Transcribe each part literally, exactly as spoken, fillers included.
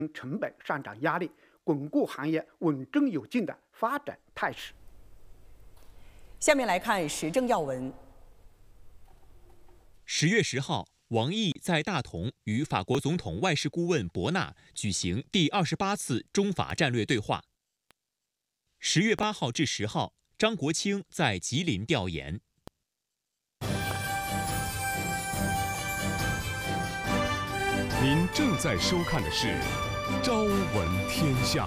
成本上涨压力，巩固行业稳中有进的发展态势。 下面来看时政要闻。 十月十号，王毅在大同与法国总统外事顾问博纳举行第二十八次中法战略对话。十月八号至十号，张国清在吉林调研。 您正在收看的是《朝闻天下》。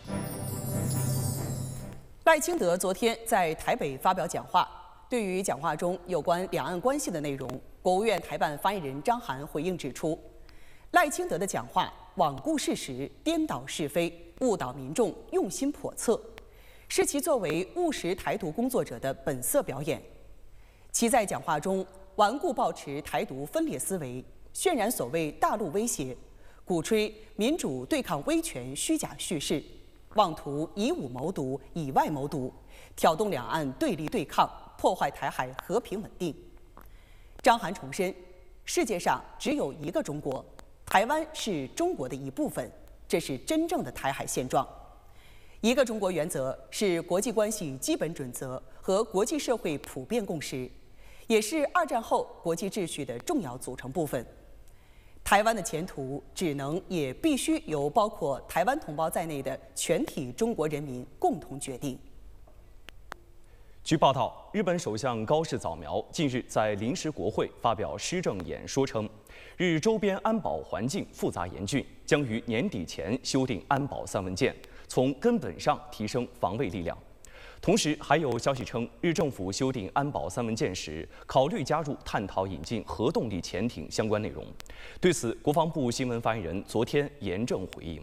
赖清德昨天在台北发表讲话，对于讲话中有关两岸关系的内容，国务院台办发言人张涵回应指出，赖清德的讲话罔顾事实、颠倒是非、误导民众、用心叵测，是其作为务实台独工作者的本色表演。其在讲话中顽固抱持台独分裂思维，渲染所谓大陆威胁，鼓吹民主对抗威权虚假叙事，妄图以武谋独、以外谋独，挑动两岸对立对抗，破坏台海和平稳定。张涵重申，世界上只有一个中国，台湾是中国的一部分，这是真正的台海现状。一个中国原则是国际关系基本准则和国际社会普遍共识，也是二战后国际秩序的重要组成部分。台湾的前途只能也必须由包括台湾同胞在内的全体中国人民共同决定。 据报道，日本首相高市早苗近日在临时国会发表施政演说称，日周边安保环境复杂严峻，将于年底前修订安保三文件，从根本上提升防卫力量。同时，还有消息称，日政府修订安保三文件时，考虑加入探讨引进核动力潜艇相关内容。对此，国防部新闻发言人昨天严正回应：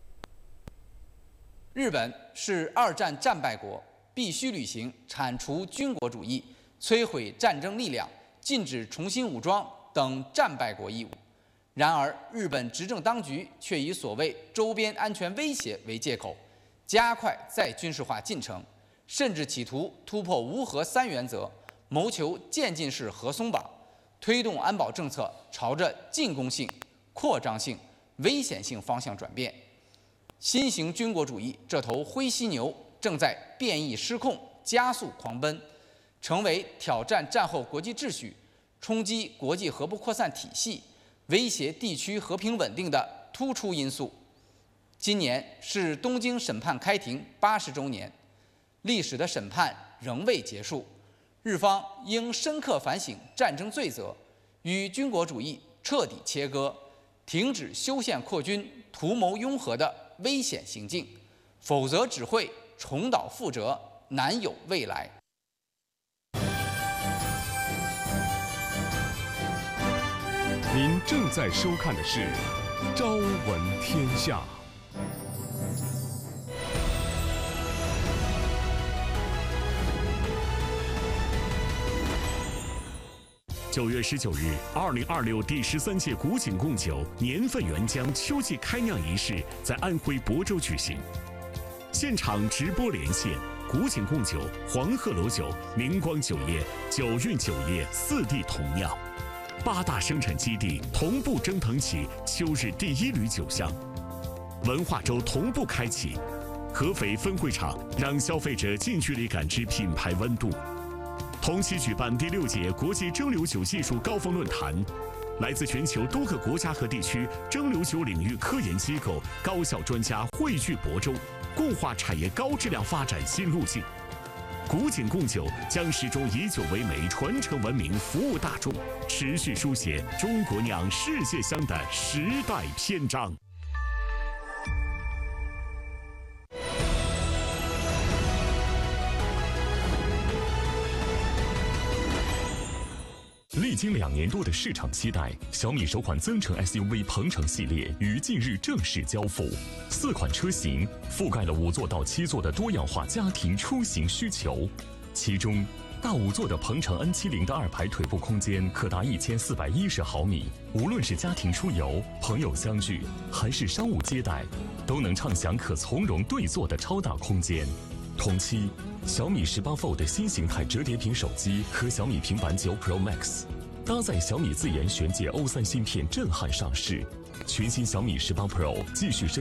日本是二战战败国，必须履行铲除军国主义、摧毁战争力量、禁止重新武装等战败国义务。然而，日本执政当局却以所谓周边安全威胁为借口，加快再军事化进程。甚至企图突破无核三原则，谋求渐进式核松绑，推动安保政策朝着进攻性、扩张性、危险性方向转变。新型军国主义这头灰犀牛正在变异失控、加速狂奔，成为挑战战后国际秩序、冲击国际核不扩散体系、威胁地区和平稳定的突出因素。今年是东京审判开庭八十周年。历史的审判仍未结束，日方应深刻反省战争罪责，与军国主义彻底切割，停止修宪扩军、图谋拥核的危险行径，否则只会重蹈覆辙，难有未来。 您正在收看的是《朝闻天下》。 九月十九日，二零二六第十三届古井贡酒年份原浆秋季开酿仪式在安徽亳州举行，现场直播连线古井贡酒、黄鹤楼酒、明光酒业、九运酒业四地同酿，八大生产基地同步蒸腾起秋日第一缕酒香，文化周同步开启，合肥分会场让消费者近距离感知品牌温度。同期举办第六届国际蒸馏酒技术高峰论坛，来自全球多个国家和地区蒸馏酒领域科研机构、高校专家汇聚亳州，共话产业高质量发展新路径。古井贡酒将始终以酒为媒，传承文明，服务大众，持续书写中国酿世界香的时代篇章。 历经两年多的市场期待，小米首款增程 S U V 鹏程系列于近日正式交付。四款车型覆盖了五座到七座的多样化家庭出行需求，其中大五座的鹏程 N 七十 的二排腿部空间可达一千四百一十毫米，无论是家庭出游、朋友相聚，还是商务接待，都能畅享可从容对坐的超大空间。同期，小米十八 Fold 新形态折叠屏手机和小米平板九 Pro Max， 搭载小米自研玄界 O 三芯片震撼上市， 全新小米十八 Pro 继续升。